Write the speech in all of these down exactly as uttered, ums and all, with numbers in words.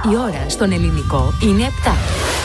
Η ώρα στον ελληνικό είναι επτά.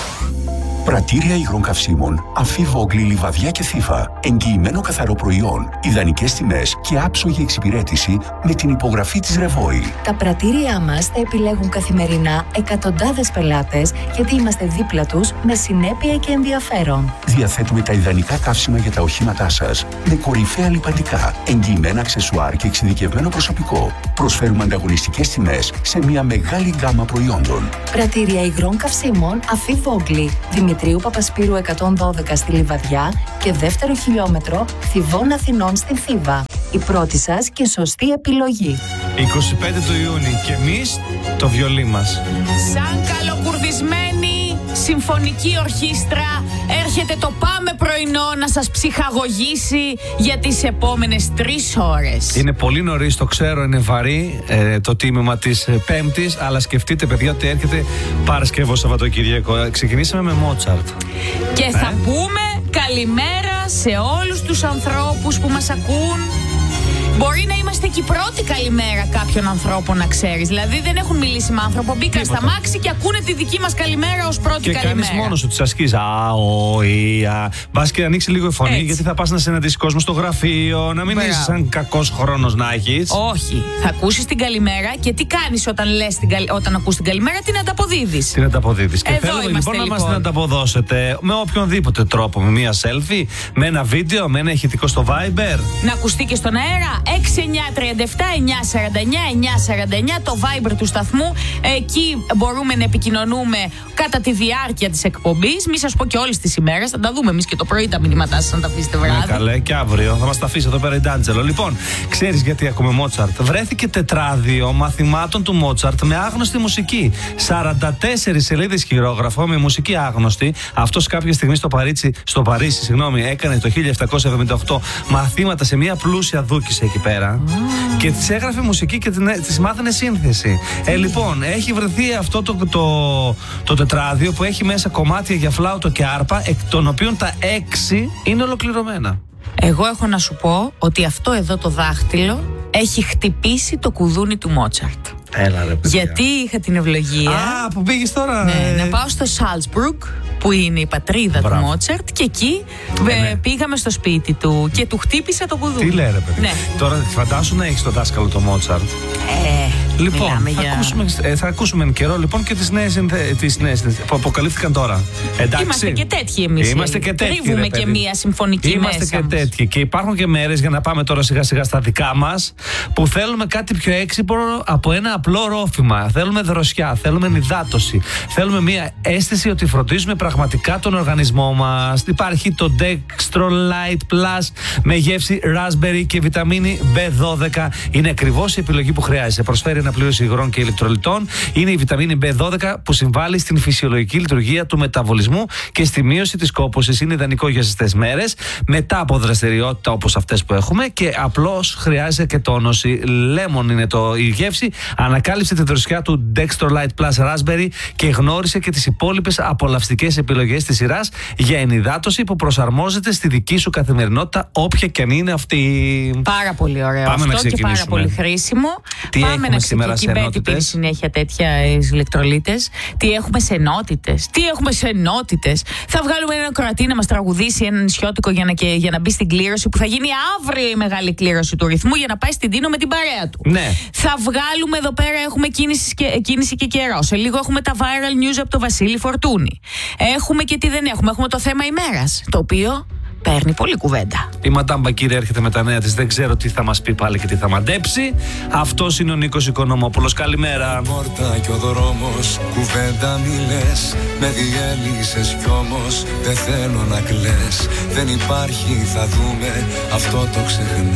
Πρατήρια υγρών καυσίμων Αφή Βόγκλη, Λιβαδιά και Θήβα. Εγγυημένο καθαρό προϊόν, ιδανικές τιμές και άψογη εξυπηρέτηση με την υπογραφή της Ρεβόη. Τα πρατήριά μας θα επιλέγουν καθημερινά εκατοντάδες πελάτες, γιατί είμαστε δίπλα τους με συνέπεια και ενδιαφέρον. Διαθέτουμε τα ιδανικά καύσιμα για τα οχήματά σας με κορυφαία λιπαντικά, εγγυημένα αξεσουάρ και εξειδικευμένο προσωπικό. Προσφέρουμε ανταγωνιστικές τιμές σε μια μεγάλη γκάμα προϊόντων. Πρατήρια υγρών καυσίμων Αφή Βόγκλη, Δημητρίου Παπασπύρου εκατόν δώδεκα στη Λιβαδιά και δεύτερο χιλιόμετρο Θηβών Αθηνών στην Θήβα. Η πρώτη σας και σωστή επιλογή. είκοσι πέντε του Ιούνιου και εμείς το βιολί μας. Σαν καλοκουρδισμένη συμφωνική ορχήστρα έρχεται το Πάμε Πρωινό να σας ψυχαγωγήσει για τις επόμενες τρεις ώρες. Είναι πολύ νωρίς, το ξέρω, είναι βαρύ ε, το τίμημα της ε, Πέμπτης, αλλά σκεφτείτε, παιδιά, ότι έρχεται Παρασκευό Σαββατοκύριακο. Ξεκινήσαμε με Μότσαρτ. Και ε? θα πούμε καλημέρα σε όλους τους ανθρώπους που μας ακούν. Μπορεί να είμαστε και η πρώτη καλημέρα κάποιων ανθρώπων, να ξέρεις. Δηλαδή δεν έχουν μιλήσει με άνθρωπο, μπήκαν στα μάξι και ακούνε τη δική μας καλημέρα ως πρώτη και καλημέρα. Και κάνεις μόνος σου τις ασκήσεις. Α, ο, ή, α. Μπας και ανοίξει λίγο η φωνή, έτσι, γιατί θα πας να συναντήσεις κόσμο στο γραφείο, να μην Μπράβο. Είσαι σαν κακός χρόνος να έχεις. Όχι. Θα ακούσεις την καλημέρα και τι κάνεις όταν, λες την καλ... όταν ακούς την καλημέρα, την ανταποδίδεις. Την ανταποδίδεις. Και Εδώ θέλουμε είμαστε, λοιπόν, λοιπόν να μας την ανταποδώσετε με οποιονδήποτε τρόπο. Με μία selfie, με ένα βίντεο, με ένα ηχητικό στο Viber. Να ακουστεί και στον αέρα. έξι εννιά τριάντα επτά εννιά σαράντα εννιά εννιά σαράντα εννιά το Viber του σταθμού. Εκεί μπορούμε να επικοινωνούμε κατά τη διάρκεια της εκπομπής. Μη σας πω και όλες τις ημέρες. Θα τα δούμε εμείς και το πρωί τα μηνύματά σας, να τα αφήσετε βράδυ. Ναι, καλέ, και αύριο θα μας τα αφήσει εδώ πέρα η Ντάντζελο. Λοιπόν, ξέρεις γιατί ακούμε Μότσαρτ? Βρέθηκε τετράδιο μαθημάτων του Μότσαρτ με άγνωστη μουσική. σαράντα τέσσερις σελίδες χειρόγραφο με μουσική άγνωστη. Αυτός κάποια στιγμή στο Παρίσι, στο Παρίσι συγγνώμη, έκανε το χίλια επτακόσια εβδομήντα οκτώ μαθήματα σε μια πλούσια δούκισσα εκεί πέρα. Mm. Και της έγραφε μουσική και της μάθαινε σύνθεση. Ε, λοιπόν, έχει βρεθεί αυτό το, το, το τετράδιο που έχει μέσα κομμάτια για φλάουτο και άρπα, εκ των οποίων τα έξι είναι ολοκληρωμένα. Εγώ έχω να σου πω ότι αυτό εδώ το δάχτυλο έχει χτυπήσει το κουδούνι του Μότσαρτ. Έλα ρε παιδιά. Γιατί είχα την ευλογία. Α, που πήγες τώρα. Ναι, να πάω στο Σάλτσμπουργκ, που είναι η πατρίδα Μπράβο. του Μότσαρτ, και εκεί ε, ναι. πήγαμε στο σπίτι του και του χτύπησα το κουδούνι. Τι λέει ρε παιδί. Ναι. Τώρα φαντάσου να έχεις τον δάσκαλο το Μότσαρτ. Ε, λοιπόν, θα, για... ακούσουμε, ε, θα ακούσουμε εν καιρό λοιπόν και τις νέες, τις νέες που αποκαλύφθηκαν τώρα. Εντάξει. Είμαστε και τέτοιοι εμείς. Είμαστε και τέτοιοι. Τρίβουμε και μία συμφωνική Είμαστε μέσα και μας. τέτοιοι. Και υπάρχουν και μέρες, για να πάμε τώρα σιγά σιγά στα δικά μας, που θέλουμε κάτι πιο έξυπνο από ένα απλό ρόφημα. Θέλουμε δροσιά, θέλουμε νηδάτωση. Θέλουμε μία αίσθηση ότι φροντίζουμε πραγματικά τον οργανισμό μας. Υπάρχει το Dextrolite Plus με γεύση raspberry και βιταμίνη μπι δώδεκα. Είναι ακριβώς η επιλογή που χρειάζεσαι. Προσφέρει αναπλήρωση υγρών και ηλεκτρολιτών. Είναι η βιταμίνη μπι δώδεκα που συμβάλλει στην φυσιολογική λειτουργία του μεταβολισμού και στη μείωση της κόπωσης. Είναι ιδανικό για ζεστές μέρες, μετά από δραστηριότητα όπως αυτές που έχουμε, και απλώς χρειάζεται και τόνωση. Lemon είναι το, η γεύση. Ανακάλυψε τη δροσιά του Dextrolite Plus Raspberry και γνώρισε και τις υπόλοιπες απολαυστικές επιλογές της σειράς για ενυδάτωση που προσαρμόζεται στη δική σου καθημερινότητα, όποια και αν είναι αυτή. Πάρα πολύ ωραίο. Πάμε αυτό και πάρα πολύ χρήσιμο. Τι Πάμε να ξεκινήσουμε. Τι πήρε συνέχεια τέτοια ηλεκτρολίτες. Τι έχουμε σε ενότητες. Τι έχουμε σε ενότητες. Θα βγάλουμε έναν Κροατή να μας τραγουδήσει ένα νησιώτικο για να, και, για να μπει στην κλήρωση, που θα γίνει αύριο η μεγάλη κλήρωση του ρυθμού, για να πάει στην Τίνο με την παρέα του. Ναι. Θα βγάλουμε εδώ πέρα, έχουμε κίνηση και, κίνηση και καιρό. Σε λίγο έχουμε τα viral news από το Βασίλη Φορτούνη. Έχουμε και τι δεν έχουμε. Έχουμε το θέμα ημέρας, το οποίο παίρνει πολύ κουβέντα. Η Μαντάμ Μπακύρη έρχεται με τα νέα της. Δεν ξέρω τι θα μας πει πάλι και τι θα μαντέψει. Αυτός είναι ο Νίκος Οικονομόπουλος. Καλημέρα. Η πόρτα και ο δρόμος, κουβέντα μιλές. Με διέλυσες κι όμως δεν θέλω να κλαις. Δεν υπάρχει, θα δούμε, αυτό το ξεχνάς.